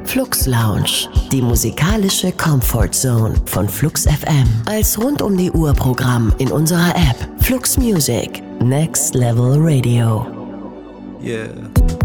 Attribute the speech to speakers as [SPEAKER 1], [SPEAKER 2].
[SPEAKER 1] Flux Lounge, die musikalische Comfort Zone von Flux FM. Als rund um die Uhr Programm in unserer App Flux Music. Next Level Radio.
[SPEAKER 2] Yeah.